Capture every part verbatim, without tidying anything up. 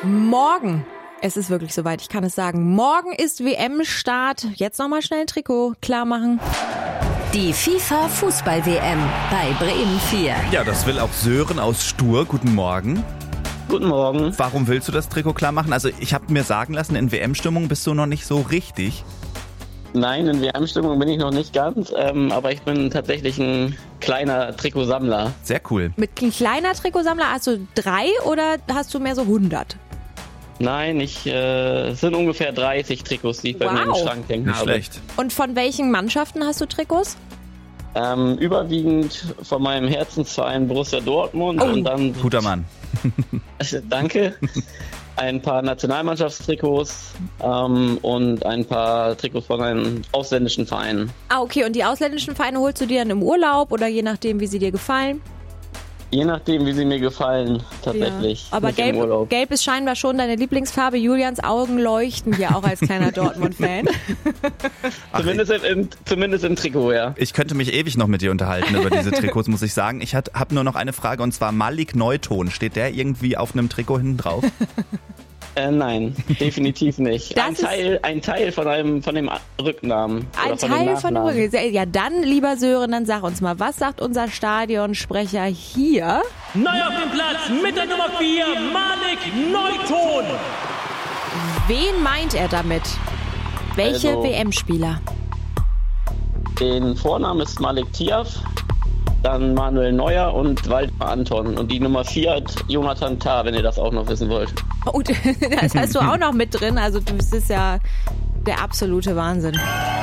Morgen. Es ist wirklich soweit, ich kann es sagen. Morgen ist W M-Start. Jetzt nochmal schnell ein Trikot klar machen. Die FIFA-Fußball-W M bei Bremen vier. Ja, das will auch Sören aus Stur. Guten Morgen. Guten Morgen. Warum willst du das Trikot klar machen? Also ich habe mir sagen lassen, in W M-Stimmung bist du noch nicht so richtig. Nein, in W M-Stimmung bin ich noch nicht ganz, ähm, aber ich bin tatsächlich ein kleiner Trikotsammler. Sehr cool. Mit ein kleiner Trikotsammler hast du drei oder hast du mehr so hundert? Nein, ich, äh, es sind ungefähr dreißig Trikots, die ich bei Wow. mir im Schrank hängen Nicht habe. schlecht. Und von welchen Mannschaften hast du Trikots? Ähm, überwiegend von meinem Herzensverein Borussia Dortmund Oh. und dann, Guter Mann. danke, ein paar Nationalmannschaftstrikots ähm, und ein paar Trikots von einem ausländischen Verein. Ah, okay. Und die ausländischen Vereine holst du dir dann im Urlaub oder je nachdem, wie sie dir gefallen? Je nachdem, wie sie mir gefallen, tatsächlich. Ja. Aber Nicht im gelb, Urlaub. gelb ist scheinbar schon deine Lieblingsfarbe. Julians Augen leuchten hier auch als kleiner Dortmund-Fan. Ach, Zumindest im, im, zumindest im Trikot, ja. Ich könnte mich ewig noch mit dir unterhalten über diese Trikots, muss ich sagen. Ich habe nur noch eine Frage und zwar Malik Neuton. Steht der irgendwie auf einem Trikot hinten drauf? Äh, nein, definitiv nicht. Das Ein ist- Teil, ein Teil von einem von dem Rücknamen. Ein oder von Teil dem von dem Nachnamen. Rücken. Ja, dann, lieber Sören, dann sag uns mal, was sagt unser Stadionsprecher hier? Neu auf dem Platz mit der Nummer vier, Malik Neuton. Wen meint er damit? Welche Also- W M-Spieler? Den Vornamen ist Malik Tiaf, dann Manuel Neuer und Waldemar Anton. Und die Nummer vier hat Jonathan Tah, wenn ihr das auch noch wissen wollt. Oh, das hast du auch noch mit drin. Also das ist ja der absolute Wahnsinn.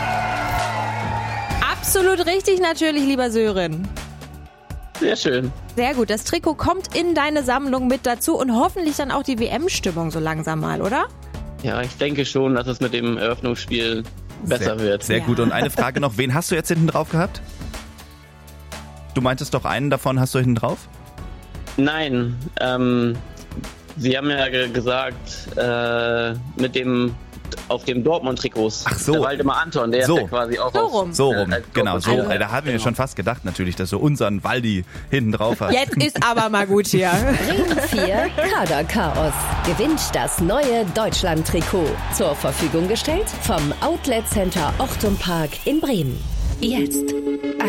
Absolut richtig natürlich, lieber Sören. Sehr schön. Sehr gut, das Trikot kommt in deine Sammlung mit dazu und hoffentlich dann auch die W M-Stimmung so langsam mal, oder? Ja, ich denke schon, dass es mit dem Eröffnungsspiel besser sehr, wird. Sehr Ja. gut. Und eine Frage noch, wen hast du jetzt hinten drauf gehabt? Du meintest doch, einen davon hast du hinten drauf? Nein, ähm, Sie haben ja ge- gesagt, äh, mit dem auf dem Dortmund-Trikots. Ach so. Der Waldemar Anton, der So. ist ja quasi auch So auf, rum. So rum, Äh, als genau. So, Dortmund- äh, da haben wir Genau. schon fast gedacht natürlich, dass du unseren Waldi hinten drauf hast. Jetzt ist aber mal gut hier. Bremen vier Kaderchaos. Gewinnt das neue Deutschland-Trikot. Zur Verfügung gestellt vom Outlet Center Ochtum Park in Bremen. Jetzt